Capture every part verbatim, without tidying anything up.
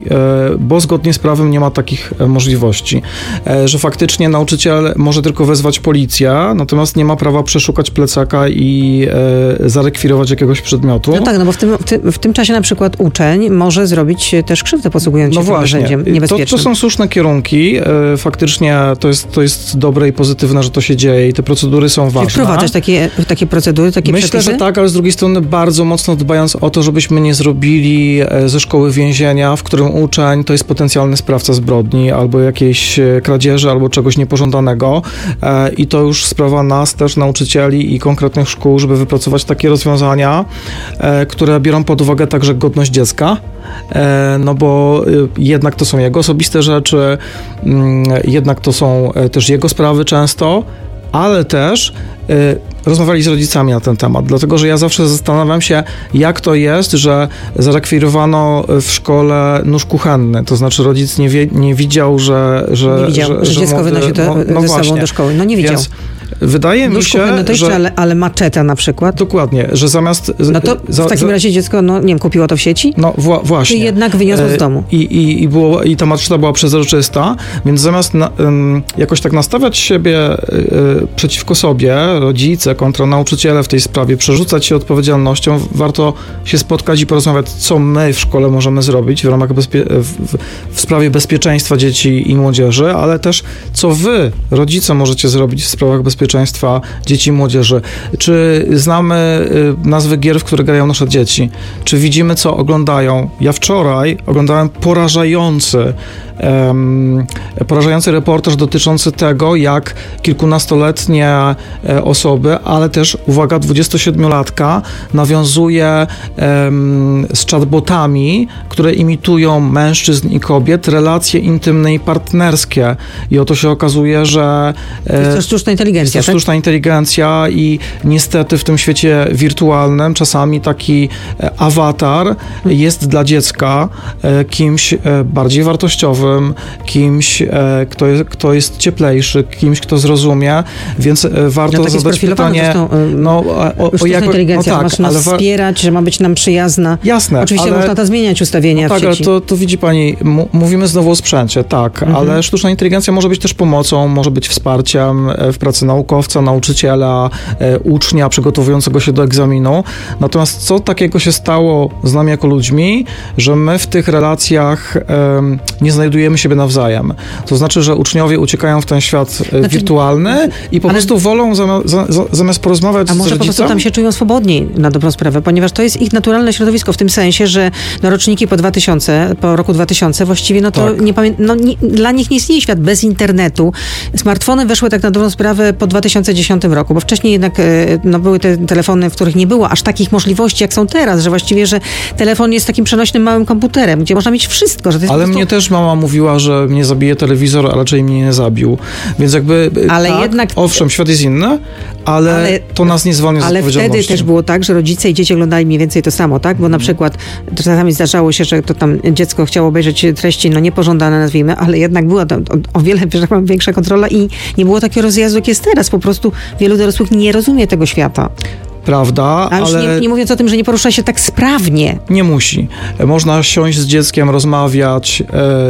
bo zgodnie z prawem nie ma takich możliwości. Że faktycznie nauczyciel może tylko wezwać policję, natomiast nie ma prawa przeszukać plecaka i zarekwirować jakiegoś przedmiotu. No tak, no bo w tym, w tym, w tym czasie na przykład uczeń może zrobić też krzywdę, posługując się no tym właśnie. narzędziem niebezpiecznym. To, to są słuszne kierunki. Faktycznie to jest, to jest dobre i pozytywne, że to się dzieje i te procedury są ważne. Czy wprowadzać takie, takie procedury, takie Myślę, przepisy? że tak, ale z drugiej strony bardzo mocno dbając o to, żebyśmy nie zrobili ze szkoły więzienia, w którym uczeń to jest potencjalny sprawca zbrodni albo jakiejś kradzieży, albo czegoś niepożądanego. I to już sprawa nas też, nauczycieli i konkretnych szkół, żeby wypracować takie rozwiązania, które biorą pod uwagę także godność dziecka, no bo jednak to są jego osobiste rzeczy, jednak to są też jego sprawy często, ale też y, rozmawiali z rodzicami na ten temat, dlatego że ja zawsze zastanawiam się, jak to jest, że zarekwirowano w szkole nóż kuchenny, to znaczy rodzic nie, wie, nie widział, że... że nie widział, że, że, że dziecko młody, wynosi to no, no ze właśnie. sobą do szkoły. No nie widział. Więc wydaje nóż mi się, kuchenny to jeszcze, że... ale, ale maczeta na przykład. Dokładnie, że zamiast... No to w za, takim za, razie dziecko, no nie wiem, kupiło to w sieci? No wła, właśnie. Czy jednak wyniosło z domu? I, i, i, było, i ta maczeta była przezroczysta, więc zamiast na, um, jakoś tak nastawiać siebie y, przeciwko sobie, rodzice kontra nauczyciele w tej sprawie, przerzucać się odpowiedzialnością, warto się spotkać i porozmawiać, co my w szkole możemy zrobić w ramach bezpie- w, w sprawie bezpieczeństwa dzieci i młodzieży, ale też co wy, rodzice, możecie zrobić w sprawach bezpieczeństwa dzieci i młodzieży. Czy znamy y, nazwy gier, w które grają nasze dzieci? Czy widzimy, co oglądają? Ja wczoraj oglądałem porażający Um, porażający reportaż dotyczący tego, jak kilkunastoletnie e, osoby, ale też, uwaga, dwudziestosiedmiolatka nawiązuje um, z chatbotami, które imitują mężczyzn i kobiet, relacje intymne i partnerskie. I oto się okazuje, że e, jest to sztuczna inteligencja, jest to sztuczna tak? inteligencja i niestety w tym świecie wirtualnym czasami taki e, awatar jest dla dziecka e, kimś e, bardziej wartościowym, kimś, e, kto, jest, kto jest cieplejszy, kimś, kto zrozumie, więc e, warto no, zadać pytanie... Zresztą, no, o, o jako, inteligencja, no tak, masz nas ale wspierać, że ma być nam przyjazna. Jasne. Oczywiście ale, można to zmieniać ustawienia no w tak, sieci. ale to, to widzi pani, m- mówimy znowu o sprzęcie, tak, mhm. ale sztuczna inteligencja może być też pomocą, może być wsparciem w pracy naukowca, nauczyciela, e, ucznia przygotowującego się do egzaminu. Natomiast co takiego się stało z nami jako ludźmi, że my w tych relacjach e, nie znajdujemy siebie nawzajem. To znaczy, że uczniowie uciekają w ten świat znaczy, wirtualny i po ale... prostu wolą zamiast, zamiast porozmawiać A z może rodzicem... po prostu tam się czują swobodniej na dobrą sprawę, ponieważ to jest ich naturalne środowisko w tym sensie, że no, roczniki po dwa tysiące, po roku dwa tysiące właściwie no to tak. nie pamię... no, nie, dla nich nie istnieje świat bez internetu. Smartfony weszły tak na dobrą sprawę po dwa tysiące dziesiątym roku, bo wcześniej jednak no, były te telefony, w których nie było aż takich możliwości, jak są teraz, że właściwie, że telefon jest takim przenośnym małym komputerem, gdzie można mieć wszystko. Że to jest ale po prostu... mnie też mama mówiła, że mnie zabije telewizor, a raczej mnie nie zabił. Więc jakby ale tak, jednak... owszem, świat jest inny, ale, ale to nas nie zwalnia z odpowiedzialności. Ale wtedy też było tak, że rodzice i dzieci oglądali mniej więcej to samo, tak? Bo hmm. na przykład czasami zdarzało się, że to tam dziecko chciało obejrzeć treści no niepożądane, nazwijmy, ale jednak była tam o, o wiele, że tak powiem, większa kontrola i nie było takiego rozjazdu, jak jest teraz. Po prostu wielu dorosłych nie rozumie tego świata. Prawda, A już ale... nie, nie mówiąc o tym, że nie porusza się tak sprawnie. Nie musi. Można siąść z dzieckiem, rozmawiać.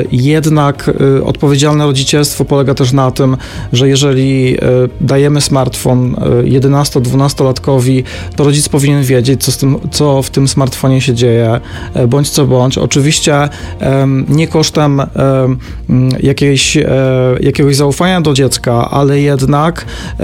Jednak odpowiedzialne rodzicielstwo polega też na tym, że jeżeli dajemy smartfon jedenasto-dwunastolatkowi, to rodzic powinien wiedzieć, co, z tym, co w tym smartfonie się dzieje, bądź co bądź. Oczywiście nie kosztem jakiejś, jakiegoś zaufania do dziecka, ale jednak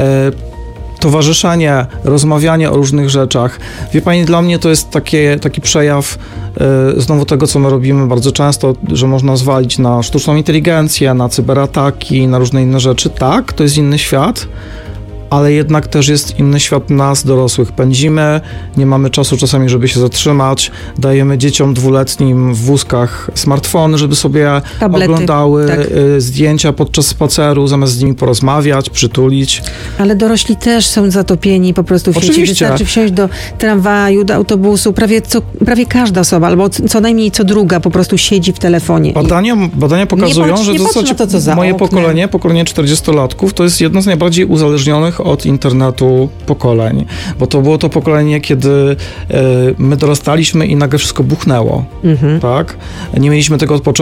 towarzyszenie, rozmawianie o różnych rzeczach. Wie pani, dla mnie to jest takie, taki przejaw y, znowu tego, co my robimy bardzo często, że można zwalić na sztuczną inteligencję, na cyberataki, na różne inne rzeczy. Tak, to jest inny świat, ale jednak też jest inny świat nas, dorosłych. Pędzimy, nie mamy czasu czasami, żeby się zatrzymać, dajemy dzieciom dwuletnim w wózkach smartfony, żeby sobie tablety, oglądały tak. zdjęcia podczas spaceru, zamiast z nimi porozmawiać, przytulić. Ale dorośli też są zatopieni po prostu w sieci. Oczywiście. Wystarczy wsiąść do tramwaju, do autobusu, prawie, co, prawie każda osoba, albo co najmniej co druga po prostu siedzi w telefonie. Badania, badania pokazują, patrz, że w zasadzie to, co za moje oknem. pokolenie, pokolenie czterdziestolatków, to jest jedno z najbardziej uzależnionych od internetu pokoleń, bo to było to pokolenie, kiedy e, my dorastaliśmy i nagle wszystko buchnęło, mhm. tak? Nie mieliśmy tego od początku.